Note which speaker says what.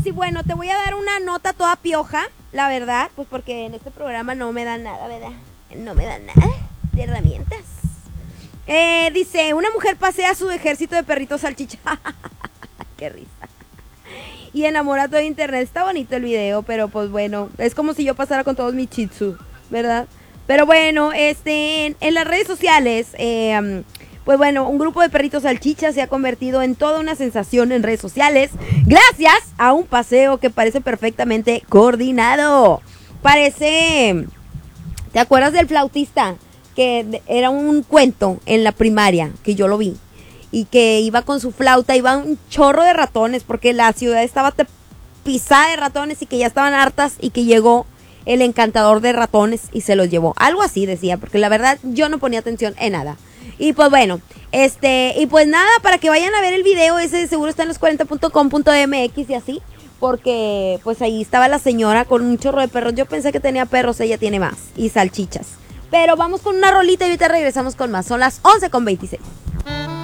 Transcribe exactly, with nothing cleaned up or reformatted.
Speaker 1: y bueno, te voy a dar una nota toda pioja, la verdad, pues porque en este programa no me dan nada, ¿verdad? No me dan nada de herramientas. Eh, dice, una mujer pasea su ejército de perritos salchicha. Qué risa. Y enamora todo internet. Está bonito el video, pero pues bueno, es como si yo pasara con todos mis shih tzu, ¿verdad? Pero bueno, este, en, en las redes sociales, eh, pues bueno, un grupo de perritos salchichas se ha convertido en toda una sensación en redes sociales gracias a un paseo que parece perfectamente coordinado. Parece, ¿te acuerdas del flautista? Que era un cuento en la primaria, que yo lo vi, y que iba con su flauta, iba un chorro de ratones, porque la ciudad estaba pisada de ratones y que ya estaban hartas, y que llegó el encantador de ratones y se los llevó. Algo así decía, porque la verdad yo no ponía atención en nada. Y pues bueno, este, y pues nada, para que vayan a ver el video, ese seguro está en los cuarenta punto com punto m x y así, porque pues ahí estaba la señora con un chorro de perros. Yo pensé que tenía perros, ella tiene más, y salchichas. Pero vamos con una rolita y ahorita regresamos con más. Son las once con veintiséis.